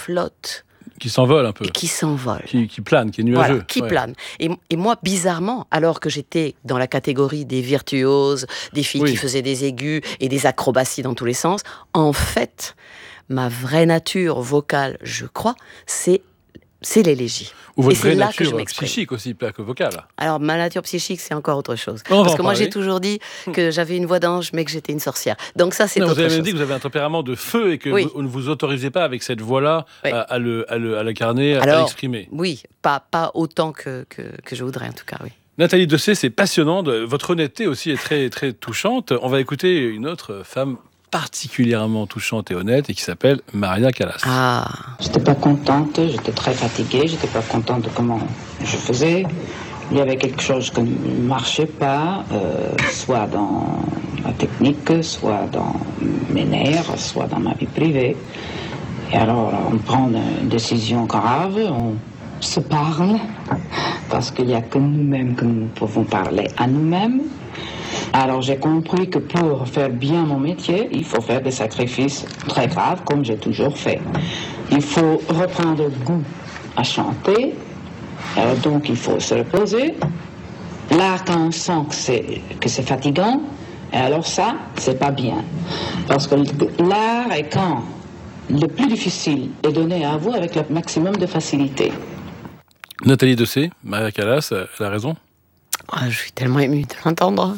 flotte. Qui s'envole un peu. Qui s'envole. Qui plane, qui est nuageux. Voilà, qui plane. Et moi, bizarrement, alors que j'étais dans la catégorie des virtuoses, des filles qui faisaient des aigus et des acrobaties dans tous les sens, en fait, ma vraie nature vocale, je crois, c'est l'élégie. Ou votre vraie là que nature psychique aussi, pas que vocale. Alors, ma nature psychique, c'est encore autre chose. Parce que moi, j'ai toujours dit que j'avais une voix d'ange, mais que j'étais une sorcière. Donc ça, c'est autre chose. Vous avez même dit que vous avez un tempérament de feu et que vous ne vous autorisez pas, avec cette voix-là, à l'incarner, à l'exprimer. Oui, pas autant que je voudrais, en tout cas, oui. Nathalie Dessay, c'est passionnant. Votre honnêteté aussi est très, très touchante. On va écouter une autre femme particulièrement touchante et honnête et qui s'appelle Maria Callas. J'étais pas contente, j'étais très fatiguée, j'étais pas contente de comment je faisais. Il y avait quelque chose qui ne marchait pas, soit dans la technique, soit dans mes nerfs, soit dans ma vie privée. Et alors on prend une décision grave, on se parle, parce qu'il n'y a que nous-mêmes que nous pouvons parler à nous-mêmes. Alors j'ai compris que pour faire bien mon métier, il faut faire des sacrifices très graves, comme j'ai toujours fait. Il faut reprendre goût à chanter, donc il faut se reposer. Là, quand on sent que c'est fatigant, alors ça, c'est pas bien. Parce que l'art est quand le plus difficile est donné à vous avec le maximum de facilité. Nathalie Dessay, Maria Callas, elle a raison. Je suis tellement émue de l'entendre.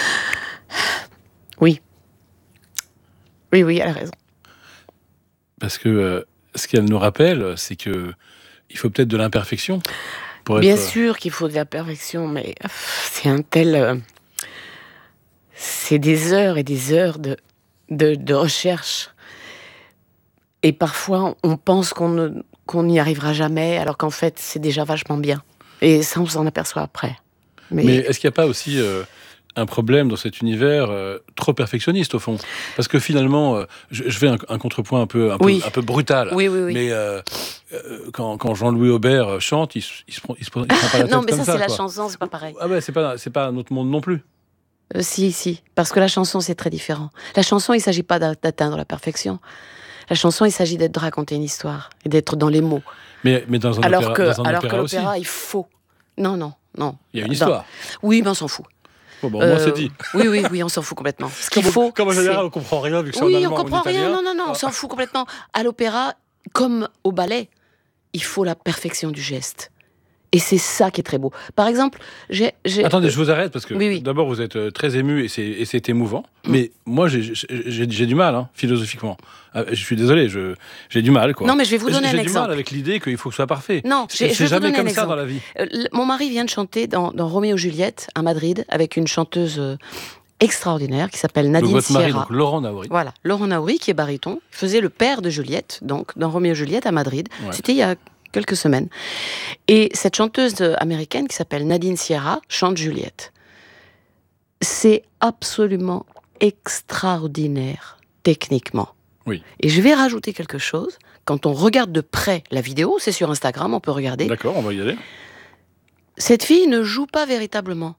Oui, elle a raison. Parce que ce qu'elle nous rappelle, c'est que il faut peut-être de l'imperfection pour Bien être... sûr qu'il faut de la perfection, mais c'est un tel... c'est des heures et des heures de recherche. Et parfois, on pense qu'on n'y arrivera jamais, alors qu'en fait, c'est déjà vachement bien. Et ça, on s'en aperçoit après. Mais est-ce qu'il n'y a pas aussi un problème dans cet univers trop perfectionniste, au fond ? Parce que finalement, je fais un contrepoint un peu brutal. Oui. Mais quand Jean-Louis Aubert chante, il se prend pas la tête non, mais comme ça, c'est la quoi. chanson, c'est pas pareil. Ah ouais, c'est pas un autre monde non plus. Si, parce que la chanson, c'est très différent. La chanson, il ne s'agit pas d'atteindre la perfection. La chanson, il s'agit de raconter une histoire et d'être dans les mots. Mais dans un opéra aussi. Alors que l'opéra, il faut... Non. Il y a une histoire. Oui, mais on s'en fout. Bon, moi, c'est dit. Oui, on s'en fout complètement. Ce qu'il faut, comme en général, on comprend rien vu que c'est en allemand. Oui, on comprend rien. Non, on s'en fout complètement. À l'opéra, comme au ballet, il faut la perfection du geste. Et c'est ça qui est très beau. Par exemple, Attendez, je vous arrête parce que oui. D'abord vous êtes très ému et c'est émouvant. Mais moi j'ai du mal philosophiquement. Je suis désolé, j'ai du mal quoi. Non mais je vais vous donner un exemple. J'ai du mal avec l'idée qu'il faut que ce soit parfait. Non, c'est jamais comme ça dans la vie. Mon mari vient de chanter dans Roméo et Juliette à Madrid avec une chanteuse extraordinaire qui s'appelle Nadine votre Sierra. Mari, donc Laurent Naouri. Voilà, Laurent Naouri qui est baryton, faisait le père de Juliette, donc dans Roméo et Juliette à Madrid. Ouais. C'était il y a quelques semaines. Et cette chanteuse américaine qui s'appelle Nadine Sierra chante Juliette. C'est absolument extraordinaire techniquement. Oui. Et je vais rajouter quelque chose. Quand on regarde de près la vidéo, c'est sur Instagram, on peut regarder. D'accord, on va y aller. Cette fille ne joue pas véritablement.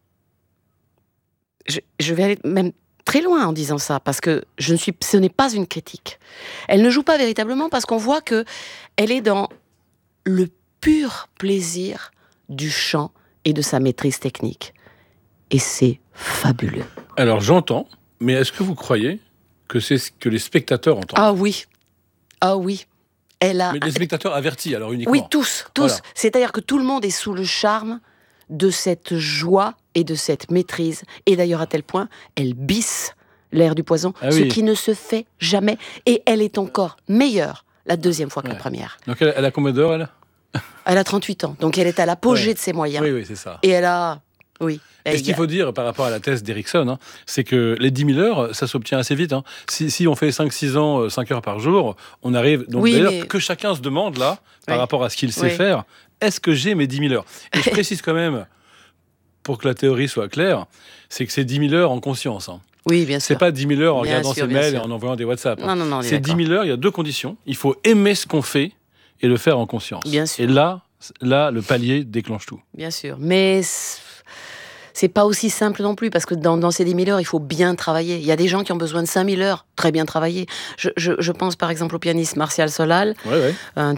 Je vais aller même très loin en disant ça, parce que ce n'est pas une critique. Elle ne joue pas véritablement parce qu'on voit que elle est dans le pur plaisir du chant et de sa maîtrise technique. Et c'est fabuleux. Alors j'entends, mais est-ce que vous croyez que c'est ce que les spectateurs entendent ? Ah oui. Mais les spectateurs avertis, alors uniquement. Oui, tous. Voilà. C'est-à-dire que tout le monde est sous le charme de cette joie et de cette maîtrise. Et d'ailleurs, à tel point, elle bisse l'air du poison, ce qui ne se fait jamais. Et elle est encore meilleure la deuxième fois que la première. Donc elle a combien d'heures, elle ? Elle a 38 ans, donc elle est à l'apogée de ses moyens. Oui, c'est ça. Et elle a... Oui. Et ce qu'il faut dire par rapport à la thèse d'Erickson, c'est que les 10 000 heures, ça s'obtient assez vite. Si on fait 5-6 ans, 5 heures par jour, on arrive... Donc d'ailleurs, que chacun se demande, là, par rapport à ce qu'il sait faire, est-ce que j'ai mes 10 000 heures ? Et je précise quand même, pour que la théorie soit claire, c'est que c'est 10 000 heures en conscience. Oui, bien sûr. C'est pas 10 000 heures en regardant ses mails et en envoyant des WhatsApp. Non, c'est 10 000 heures, il y a 2 conditions. Il faut aimer ce qu'on fait et le faire en conscience. Bien sûr. Et là, le palier déclenche tout. Bien sûr, mais c'est pas aussi simple non plus, parce que dans ces 10 000 heures, il faut bien travailler. Il y a des gens qui ont besoin de 5 000 heures, très bien travailler. Je pense par exemple au pianiste Martial Solal, un